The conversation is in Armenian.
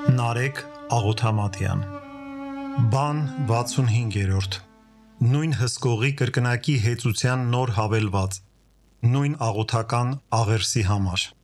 Նարեկ Աղոթամատյան Բան 65-րդ Նույն հսկողի կրկնակի հեծության նոր հավելված Նույն աղոթական աղերսի համար